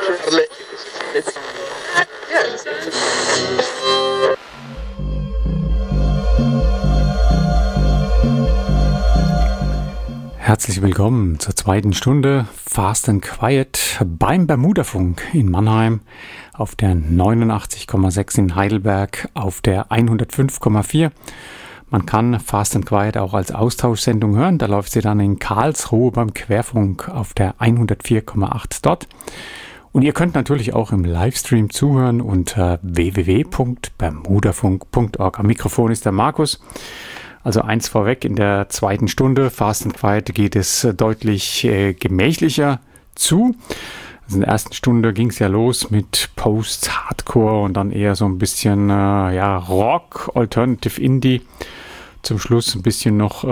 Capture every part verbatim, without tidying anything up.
Herzlich willkommen zur zweiten Stunde Fast and Quiet beim Bermudafunk in Mannheim auf der neunundachtzig Komma sechs in Heidelberg auf der hundertfünf Komma vier. Man kann Fast and Quiet auch als Austauschsendung hören. Da läuft sie dann in Karlsruhe beim Querfunk auf der hundertvier Komma acht dort. Und ihr könnt natürlich auch im Livestream zuhören unter w w w punkt bermudafunk punkt org. Am Mikrofon ist der Markus. Also eins vorweg, in der zweiten Stunde Fast and Quiet geht es deutlich äh, gemächlicher zu. Also in der ersten Stunde ging es ja los mit Post, Hardcore und dann eher so ein bisschen äh, ja, Rock, Alternative Indie. Zum Schluss ein bisschen noch äh,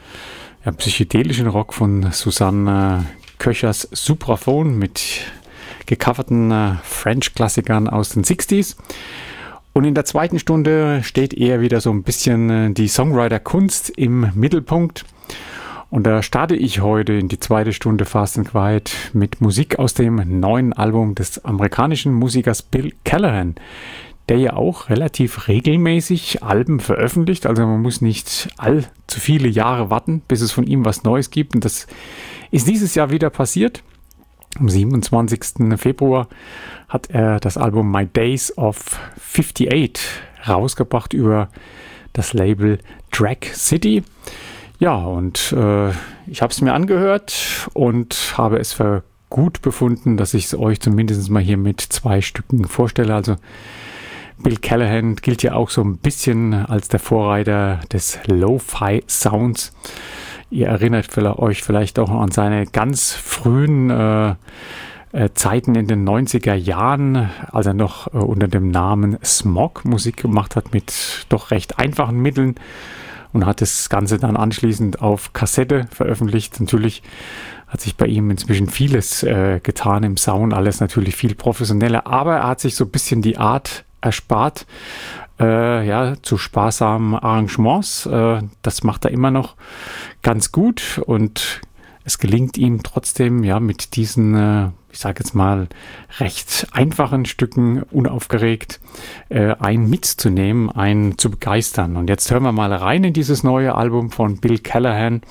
ja, psychedelischen Rock von Susanne Köchers Supraphon mit gecoverten äh, French-Klassikern aus den sechziger. Und in der zweiten Stunde steht eher wieder so ein bisschen die Songwriter-Kunst im Mittelpunkt. Und da starte ich heute in die zweite Stunde Fast and Quiet mit Musik aus dem neuen Album des amerikanischen Musikers Bill Callahan, der ja auch relativ regelmäßig Alben veröffentlicht. Also man muss nicht allzu viele Jahre warten, bis es von ihm was Neues gibt. Und das ist dieses Jahr wieder passiert. Am siebenundzwanzigsten Februar hat er das Album My Days of fifty-eight rausgebracht über das Label Drag City. Ja, und äh, ich habe es mir angehört und habe es für gut befunden, dass ich es euch zumindest mal hier mit zwei Stücken vorstelle. Also Bill Callahan gilt ja auch so ein bisschen als der Vorreiter des Lo-Fi-Sounds. Ihr erinnert euch vielleicht auch an seine ganz frühen äh, äh, Zeiten in den neunziger Jahren, als er noch äh, unter dem Namen Smog Musik gemacht hat mit doch recht einfachen Mitteln und hat das Ganze dann anschließend auf Kassette veröffentlicht. Natürlich hat sich bei ihm inzwischen vieles äh, getan im Sound, alles natürlich viel professioneller, aber er hat sich so ein bisschen die Art erspart, Äh, ja, zu sparsamen Arrangements. Äh, das macht er immer noch ganz gut und es gelingt ihm trotzdem, ja, mit diesen, äh, ich sage jetzt mal, recht einfachen Stücken unaufgeregt äh, einen mitzunehmen, einen zu begeistern. Und jetzt hören wir mal rein in dieses neue Album von Bill Callahan.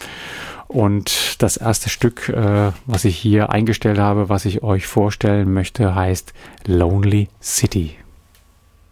Und das erste Stück, äh, was ich hier eingestellt habe, was ich euch vorstellen möchte, heißt Lonely City.